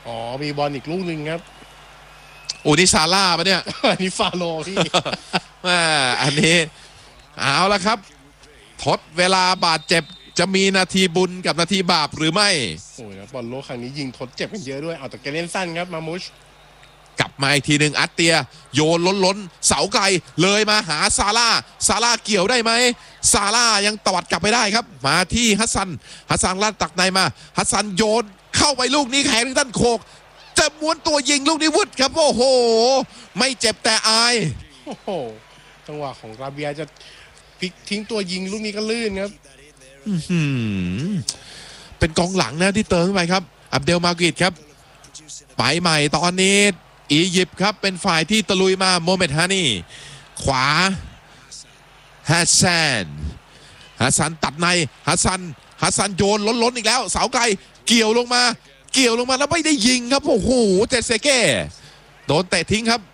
อ๋อมีบอลอีกลูกหนึ่งครับโอ้นี่ซาร่าปะเนี่ยนี่ฟาโลพี่อันนี้เอาละครับทดเวลาบาดเจ็บจะมีนาทีบุญกับนาทีบาปหรือไม่โอ้ยบอลโลกครั้งนี้ยิงทดเจ็บกันเยอะด้วยเอาแต่แกเล่นสั้นครับมามุชกลับมาอีกทีหนึ่งอัตเตียโยนล้นเสาไกลเลยมาหาซาร่าเกี่ยวได้ไหมซาร่ายังตวัดกลับไปได้ครับมาที่ฮัสซันลั่นตักในมาฮัสซันโยนเข้าไปลูกนี้แข็งด้านโคกจะม้วนตัวยิงลูกนี้วุดครับโอ้โหไม่เจ็บแต่อายโอ้โหจังหวะของราเบียจะพลิกทิ้งตัวยิงลูกนี้ก็ลื่นครับเป็นกองหลังนะที่เติมไปครับอับเดลมากิดครับไปใหม่ตอนนี้อียิปต์ครับเป็นฝ่ายที่ตะลุยมาโมเมดฮานีขวาฮัสซันตัดในฮัสซันโยนล้นอีกแล้วเสาไกลเกี่ยวลงมาแล้วไม่ได้ยิงครับโอ้โหเจเซเก้โดนเตะทิ้งครับ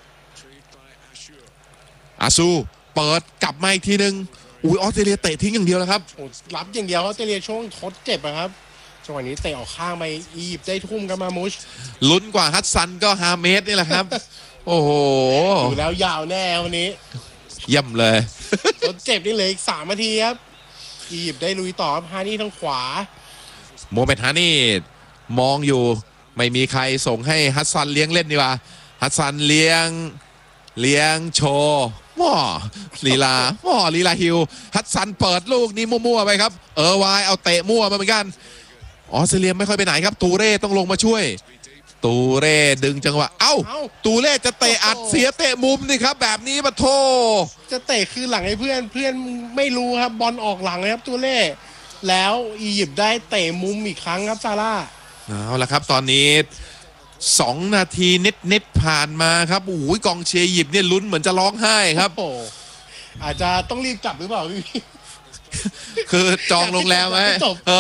อาซูเปิดกลับมาอีกทีหนึ่งออสเตรเลียเตะทิ้งอย่างเดียวแล้วครับรับอย่างเดียวออสเตรเลียช่วงทดเจ็บครับจังหวะนี้เตะออกข้างไปอียิปต์ได้ทุ่มกันมามุชลุ้นกว่าฮัสซันก็5 เมตรนี่แหละครับโอ้โหอยู่แล้วยาวแน่วันนี้เยี่ยมเลยทดเจ็บนี่เลยอีก3 นาทีครับอียิปต์ได้ลุยต่อครับฮานี่ทางขวาโมเมดฮานี่มองอยู่ไม่มีใครส่งให้ฮัสซันเลี้ยงเล่นดีกว่าฮัสซันเลี้ยงโชว์ลีลาฮิวฮัสซันเปิดลูกนี้มั่วๆไปครับวายเอาเตะมั่วมาเหมือนกันออสเตรเลียไม่ค่อยไปไหนครับตูเร่ต้องลงมาช่วยตูเร่ดึงจังหวะตูเร่จะเตะอัดเสียเตะมุมนี่ครับแบบนี้มาโทจะเตะคือหลังให้เพื่อนไม่รู้ครับบอลออกหลังเลยครับตูเร่แล้วอียิปต์ได้เตะมุมอีกครั้งครับซาร่าเอาละครับตอนนี้2 นาทีนิดผ่านมาครับโอ้ยกองเชียร์อียิปต์เนี่ยลุ้นเหมือนจะร้องไห้ครับโอ้อาจจะต้องรีบกลับหรือเปล่าพี่คือจองโรงแรมไหม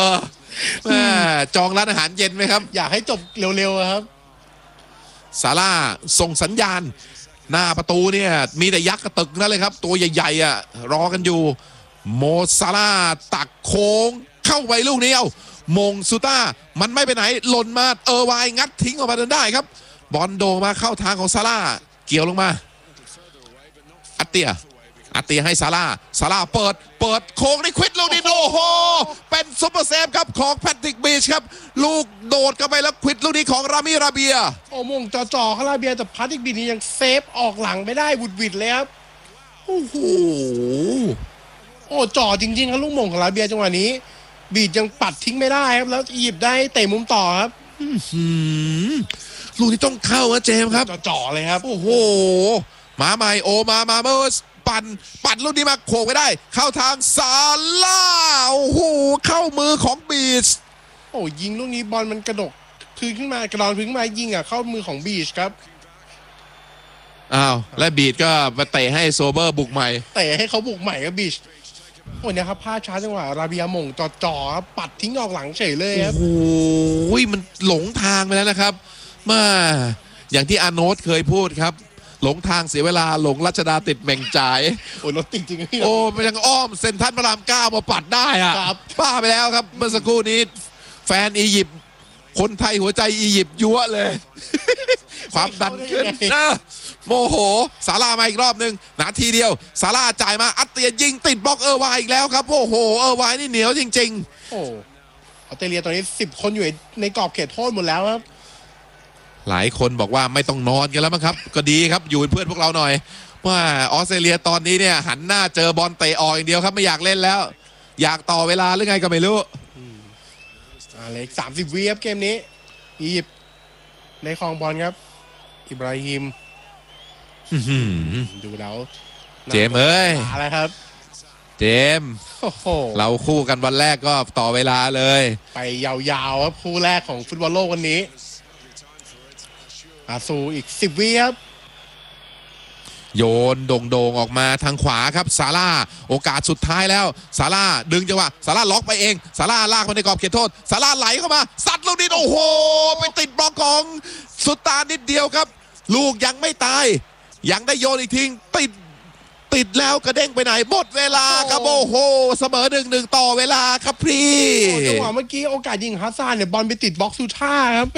จองร้านอาหารเย็นไหมครับอยากให้จบเร็วๆครับซาร่าส่งสัญญาณหน้าประตูเนี่ยมีแต่ยักษ์กระตึกนั่นเลยครับตัวใหญ่ๆรอกันอยู่โมซาร่าตักโค้งเข้าไปลูกนี้มงซูต้ามันไม่ไปไหนหล่นมาวายงัดทิ้งออกมาจนได้ครับบอลโดมาเข้าทางของซาร่าเกี่ยวลงมาอัตเตียให้ซาร่าเปิดโค้งได้ควิดลูกนี้โอ้โหเป็นซุปเปอร์เซฟครับของแพทริกบีชครับลูกโดดเข้าไปแล้วควิดลูกนี้ของราเบียโอ้มงจ่อของราเบียแต่แพทริกบีชยังเซฟออกหลังไม่ได้วุดวิดเลยครับโอ้โหจ่อจริงๆครับลูกมงของราเบียจังหวะนี้บีดยังปัดทิ้งไม่ได้ครับแล้วอียิปต์ได้เตะมุมต่อครับลูกที่ต้องเข้านะเจมส์ครับจ่อเลยครับโอ้โหมาใหม่มาเมอร์ปั่นลูกนี้มาโขกไปได้เข้าทางซาร่าโอ้โหเข้ามือของบีชยิงลูกนี้บอลมันกระดกพื้นขึ้นมากระดอนพื้นมายิงเข้ามือของบีชครับและบีชก็มาเตะให้โซเบอร์บุกใหม่เตะให้เขาบุกใหม่ครับบีชเนี่ยครับพลาดช้าจังหวะราเบียมงจ่อปัดทิ้งออกหลังเฉยเลยครับโอ้ยมันหลงทางไปแล้วนะครับมาอย่างที่อาโนตเคยพูดครับหลงทางเสียเวลาหลงรัชดาติดแม่งจ่ายรถติดจริงๆมันยังอ้อมเซ็นทรัลพระราม 9มาปัดได้บ้าไปแล้วครับเมื่อสักครู่นี้แฟนอียิปต์คนไทยหัวใจอียิปต์ยั่วเลยความดันขึ้นโมโหซาร่ามาอีกรอบหนึ่งนาทีเดียวซาร่าจ่ายมาอัตเตียยิงติดบล็อกวายอีกแล้วครับโอ้โหวายนี่เหนียวจริงๆออสเตรเลียตอนนี้10 คนอยู่ในกรอบเขตโทษหมดแล้วครับหลายคนบอกว่าไม่ต้องนอนกันแล้วมั้งครับก็ดีครับอยู่เป็นเพื่อนพวกเราหน่อยว่าออสเตรเลียตอนนี้เนี่ยหันหน้าเจอบอลเตะออกอย่างเดียวครับไม่อยากเล่นแล้วอยากต่อเวลาหรือไงก็ไม่รู้เลย30 วิครับเกมนี้อียิปต์ในครองบอลครับอิบราฮิมดูแล้วเจมเอ้ยอะไรครับเจมเราคู่กันวันแรกก็ต่อเวลาเลยไปยาวๆครับคู่แรกของฟุตบอลโลกวันนี้อาซูอีก10 วิครับโยนโด่งออกมาทางขวาครับซาร่าโอกาสสุดท้ายแล้วซาร่าดึงจังหวะซาร่าล็อกไปเองซาร่าลากมาในกรอบเขตโทษซาร่าไหลเข้ามาซัดลูกนี้โอ้โหไปติดบล็อกของสุดตานิดเดียวครับลูกยังไม่ตายยังได้โยนอีกทีติดแล้วกระเด้งไปไหนหมดเวลาครับโอ้โหเสมอ1-1ต่อเวลาครับพี่จังหวะเมื่อกี้โอกาสยิงฮัสซานเนี่ยบอลไปติดบล็อกซูท่าครับ